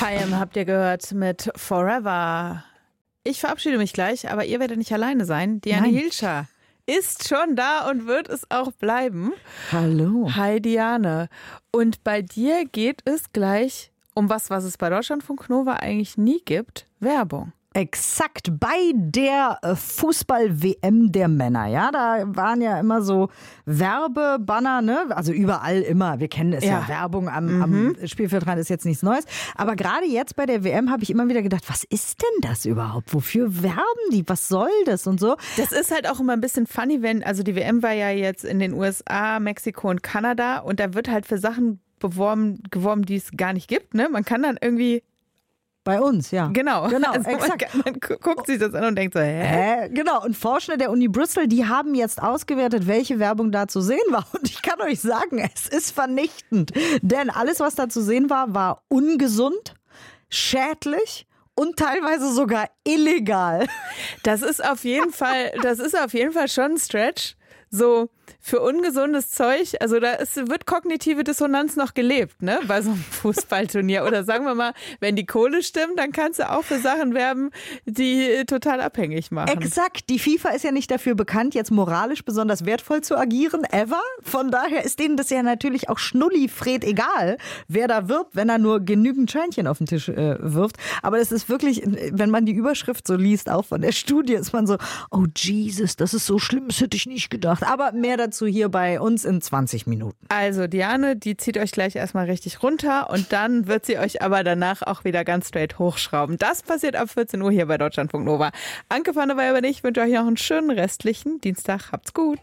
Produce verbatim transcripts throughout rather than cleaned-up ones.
H I M habt ihr gehört mit Forever. Ich verabschiede mich gleich, aber ihr werdet nicht alleine sein. Diane Nein. Hilscher ist schon da und wird es auch bleiben. Hallo. Hi Diane. Und bei dir geht es gleich um was, was es bei Deutschlandfunk Nova eigentlich nie gibt. Werbung. Exakt, bei der Fußball-W M der Männer, ja, da waren ja immer so Werbebanner, ne, also überall immer, wir kennen es ja, Ja. Werbung am, Mhm. am Spielfeldrand ist jetzt nichts Neues, aber gerade jetzt bei der W M habe ich immer wieder gedacht, was ist denn das überhaupt, wofür werben die, was soll das und so. Das ist halt auch immer ein bisschen funny, wenn, also die W M war ja jetzt in den U S A, Mexiko und Kanada und da wird halt für Sachen beworben, geworben, die es gar nicht gibt, ne, man kann dann irgendwie Bei uns, ja. Genau, genau also exakt. Man, man guckt sich das an und denkt so, hä? Hä? Genau, und Forscher der Uni Bristol, die haben jetzt ausgewertet, welche Werbung da zu sehen war. Und ich kann euch sagen, es ist vernichtend. Denn alles, was da zu sehen war, war ungesund, schädlich und teilweise sogar illegal. Das ist auf jeden Fall, das ist auf jeden Fall schon ein Stretch. So für ungesundes Zeug, also da ist, wird kognitive Dissonanz noch gelebt, ne, bei so einem Fußballturnier. Oder sagen wir mal, wenn die Kohle stimmt, dann kannst du auch für Sachen werben, die total abhängig machen. Exakt, die FIFA ist ja nicht dafür bekannt, jetzt moralisch besonders wertvoll zu agieren, ever. Von daher ist denen das ja natürlich auch schnullifred egal, wer da wirbt, wenn er nur genügend Scheinchen auf den Tisch äh, wirft. Aber es ist wirklich, wenn man die Überschrift so liest, auch von der Studie, ist man so, oh Jesus, das ist so schlimm, das hätte ich nicht gedacht. Aber mehr dazu hier bei uns in zwanzig Minuten. Also Diane, die zieht euch gleich erstmal richtig runter und dann wird sie euch aber danach auch wieder ganz straight hochschrauben. Das passiert ab vierzehn Uhr hier bei Deutschlandfunk Nova. Anke van der Weyer und ich wünsche euch noch einen schönen restlichen Dienstag. Habt's gut.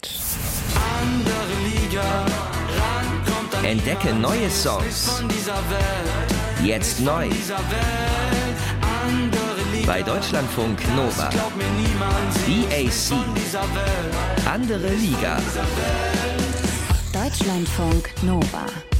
Andere Liga, ran kommt ein Entdecke neue Songs. von dieser Welt, Jetzt neu. dieser Welt. Andere Liga, Bei Deutschlandfunk Nova. glaub mir niemand D A C. von dieser Welt. Andere Liga. Deutschlandfunk Nova.